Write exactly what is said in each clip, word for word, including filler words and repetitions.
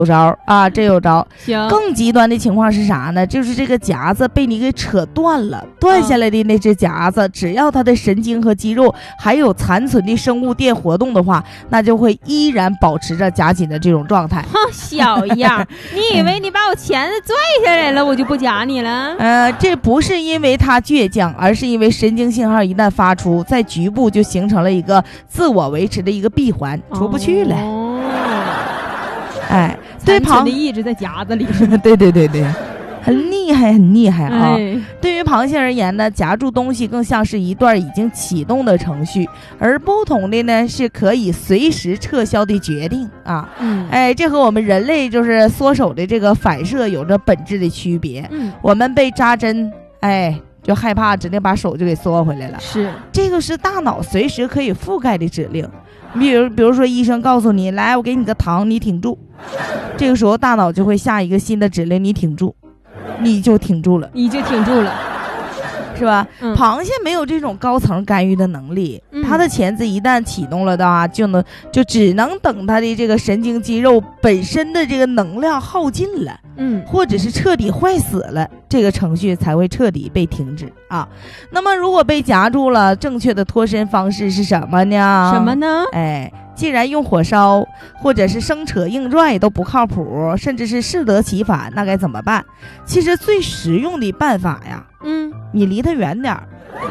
有招啊，这有招。 行， 更极端的情况是啥呢？就是这个夹子被你给扯断了，断下来的那只夹子，只要它的神经和肌肉还有残存的生物电活动的话，那就会依然保持着夹紧的这种状态。 哼，小样，你以为你把我钳子拽下来了，我就不夹你了？ 呃，这不是因为它倔强，而是因为神经信号一旦发出，在局部就形成了一个自我维持的一个闭环，出不去了。 哦， 哎，对螃的意志在夹子里。 对对对对，很厉害很厉害啊！ 哎， 对于螃蟹而言呢，夹住东西更像是一段已经启动的程序，而不同的呢是可以随时撤销的决定啊。 嗯， 哎，这和我们人类就是缩手的这个反射有着本质的区别。 嗯， 我们被扎针，哎，就害怕，指定把手就给缩回来了。 是， 这个是大脑随时可以覆盖的指令。比如，比如说医生告诉你，来，我给你个糖，你挺住。这个时候大脑就会下一个新的指令，你挺住，你就挺住了， 你就挺住了， 是吧？ 嗯， 螃蟹没有这种高层干预的能力， 嗯， 它的钳子一旦启动了的话，就能就只能等它的这个神经肌肉本身的这个能量耗尽了， 嗯， 或者是彻底坏死了，这个程序才会彻底被停止啊。那么如果被夹住了，正确的脱身方式是什么呢？ 什么呢？ 哎，既然用火烧或者是生扯硬拽都不靠谱，甚至是适得其反，那该怎么办？其实最实用的办法呀， 嗯， 你离它远点儿。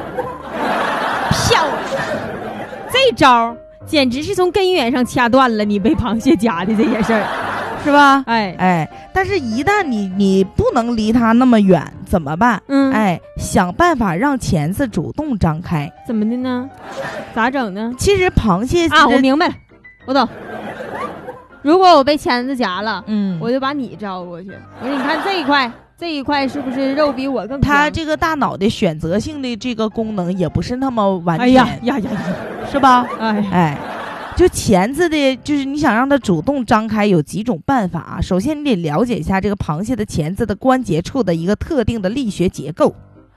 漂亮，这招简直是从根源上掐断了你被螃蟹夹的这件事儿， 是吧？ 哎哎，但是一旦你你不能离它那么远，怎么办？ 嗯， 哎，想办法让钳子主动张开。 怎么的呢？咋整呢？ 其实螃蟹啊，我明白了，我懂。如果我被钳子夹了， 嗯， 我就把你招过去。我说你看这一块，这一块是不是肉比我更强？ 它这个大脑的选择性的这个功能也不是那么完全， 哎呀呀呀呀， 是吧？ 哎哎。就钳子的，就是你想让它主动张开，有几种办法啊。首先，你得了解一下这个螃蟹的钳子的关节处的一个特定的力学结构。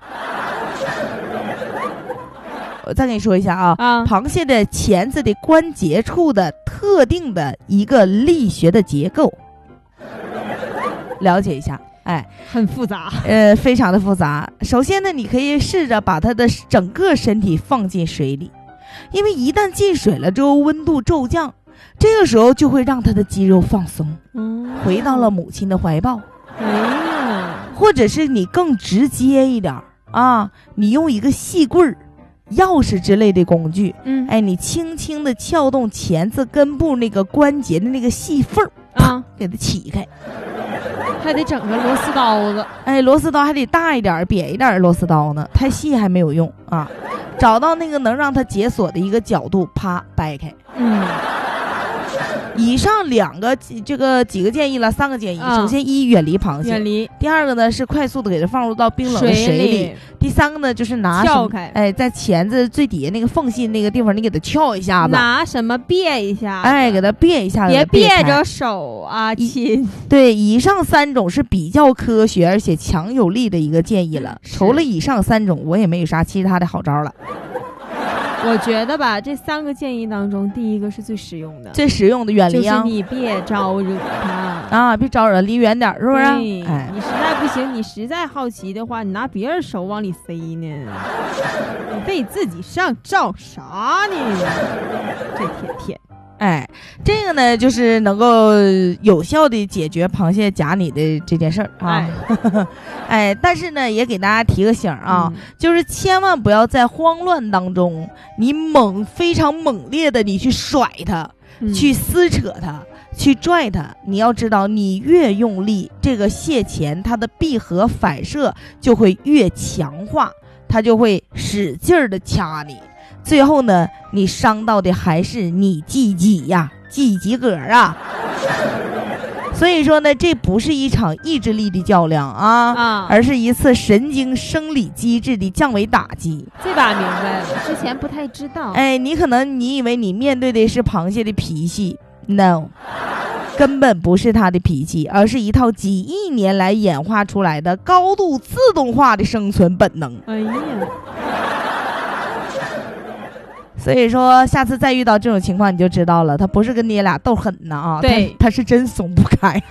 我再跟你说一下啊， 啊， 螃蟹的钳子的关节处的特定的一个力学的结构，了解一下。哎， 很复杂， 呃，非常的复杂。首先呢，你可以试着把它的整个身体放进水里。因为一旦进水了之后，温度骤降，这个时候就会让他的肌肉放松， 嗯， 回到了母亲的怀抱。 哎呀， 或者是你更直接一点啊，你用一个细棍儿、钥匙之类的工具， 嗯， 哎，你轻轻的撬动钳子根部那个关节的那个细缝啊， 给它起开。 还得整个螺丝刀子， 哎，螺丝刀还得大一点、扁一点，螺丝刀呢，太细还没有用啊。找到那个能让它解锁的一个角度，啪掰开。 嗯， 以上两个这个几个建议了，三个建议。 啊、 首先，一远离螃蟹， 远离； 第二个呢是快速的给它放入到冰冷的水里； 里第三个呢就是拿撬开， 哎，在钳子最底下那个缝隙那个地方，你给它撬一下子， 拿什么别一下， 哎，给它别一下子， 别别着手啊，亲。 对，以上三种是比较科学而且强有力的一个建议了。除了以上三种，我也没有啥其他的好招了。 我觉得吧，这三个建议当中，第一个是最实用的， 最实用的远离啊， 就是你别招惹他啊，别招惹，离远点，是不是？ 哎，你实在不行，你实在好奇的话，你拿别人手往里塞呢，你被自己上照啥呢？这天天。 哎，这个呢，就是能够有效的解决螃蟹夹你的这件事儿啊。哎, 哎，但是呢，也给大家提个醒啊、嗯，就是千万不要在慌乱当中，你猛非常猛烈的你去甩它、嗯，去撕扯它，去拽它。你要知道，你越用力，这个蟹钳它的闭合反射就会越强化，它就会使劲儿的掐你。最后呢，你伤到的还是你自己呀，自己个儿啊。所以说呢，这不是一场意志力的较量啊，啊而是一次神经生理机制的降维打击。 这把明白了，之前不太知道。 哎，你可能你以为你面对的是螃蟹的脾气 ，no， 根本不是它的脾气，而是一套几亿年来演化出来的高度自动化的生存本能。 哎呀。 所以说，下次再遇到这种情况，你就知道了，他不是跟你俩斗狠呢啊， 对， 他是真松不开。